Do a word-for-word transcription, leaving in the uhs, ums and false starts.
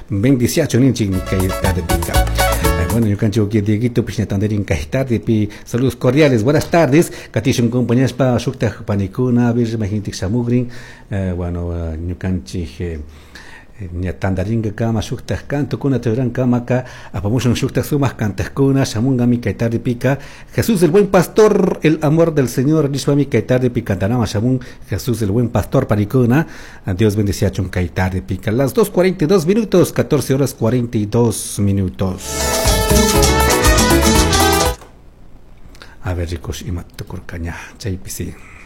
veintiocho ninching kay tarde pica. Bueno, yo cancho que Dieguito Pishnatandering tarde pi saludos cordiales, buenas tardes. Catishun compañías pa shukta panicuna, virge magnetic samugrin. Bueno, yo canchi Tandaringa kama shukta canto kuna teoran kama ka apamushon shukta sumas cantas kuna shamunga mi kaitar de pica. Jesús el buen pastor, el amor del Señor, Nishwami kaitar de pica tanama shamun. Jesús el buen pastor paricuna. Dios bendice chun kaitar de pica. Las dos cuarenta y dos minutos, catorce horas cuarenta y dos minutos. A ver, ricos y mato corcaña, chaypisi.